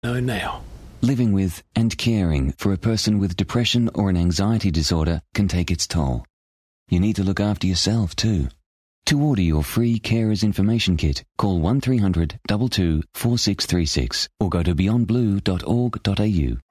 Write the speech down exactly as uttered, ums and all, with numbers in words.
Know now. Living with and caring for a person with depression or an anxiety disorder can take its toll. You need to look after yourself too. To order your free Carers Information Kit, call one three hundred two two four six three six or go to beyond blue dot org dot a u.